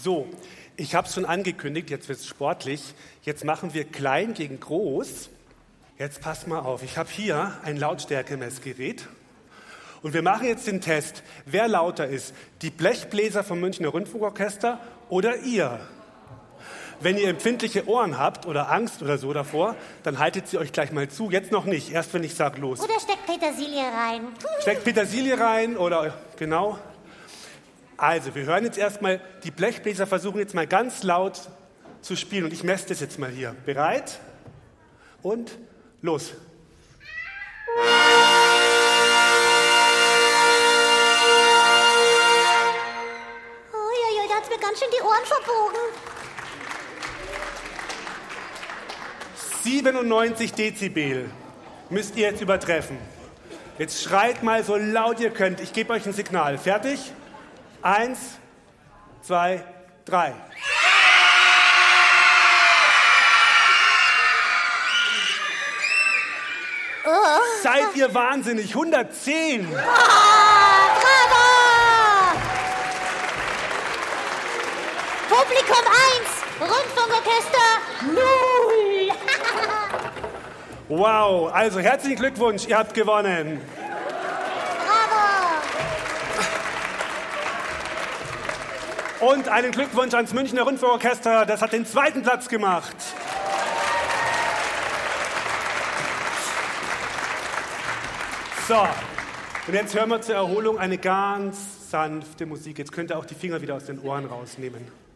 So, ich habe es schon angekündigt, jetzt wird es sportlich. Jetzt machen wir klein gegen groß. Jetzt passt mal auf, ich habe hier ein Lautstärkemessgerät. Und wir machen jetzt den Test, wer lauter ist, die Blechbläser vom Münchner Rundfunkorchester oder ihr. Wenn ihr empfindliche Ohren habt oder Angst oder so davor, dann haltet sie euch gleich mal zu. Jetzt noch nicht, erst wenn ich sage los. Oder steckt Petersilie rein. Steckt Petersilie rein oder genau. Also, wir hören jetzt erstmal, die Blechbläser versuchen jetzt mal ganz laut zu spielen. Und ich messe das jetzt mal hier. Bereit? Und los. Uiuiui, da hat's mir ganz schön die Ohren verbogen. 97 Dezibel müsst ihr jetzt übertreffen. Jetzt schreit mal so laut ihr könnt. Ich gebe euch ein Signal. Fertig? 1, 2, 3. Seid ihr wahnsinnig? 110! Bravo! Publikum 1, Rundfunkorchester 0. Wow, also herzlichen Glückwunsch, ihr habt gewonnen. Bravo! Und einen Glückwunsch ans Münchner Rundfunkorchester, das hat den 2. Platz gemacht. So, und jetzt hören wir zur Erholung eine ganz sanfte Musik. Jetzt könnt ihr auch die Finger wieder aus den Ohren rausnehmen.